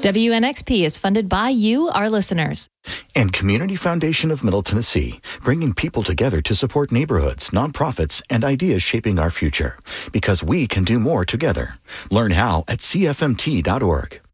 WNXP is funded by you, our listeners. And Community Foundation of Middle Tennessee, bringing people together to support neighborhoods, nonprofits, and ideas shaping our future. Because we can do more together. Learn how at cfmt.org.